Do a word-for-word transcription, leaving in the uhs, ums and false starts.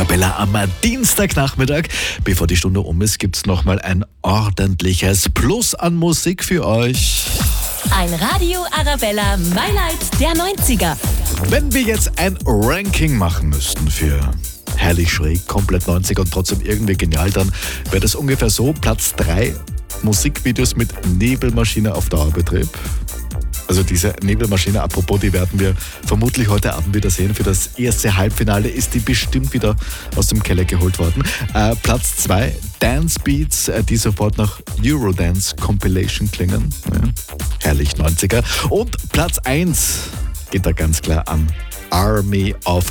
Arabella am Dienstagnachmittag. Bevor die Stunde um ist, gibt's nochmal ein ordentliches Plus an Musik für euch. Ein Radio Arabella Highlight der neunziger. Wenn wir jetzt ein Ranking machen müssten für herrlich schräg, komplett neunziger und trotzdem irgendwie genial, dann wäre das ungefähr so: Platz drei Musikvideos mit Nebelmaschine auf Dauerbetrieb. Also diese Nebelmaschine, apropos, die werden wir vermutlich heute Abend wieder sehen. Für das erste Halbfinale ist die bestimmt wieder aus dem Keller geholt worden. Äh, Platz zwei, Dance Beats, äh, die sofort nach Eurodance Compilation klingen. Ja, herrlich neunziger. Und Platz eins geht da ganz klar an Army of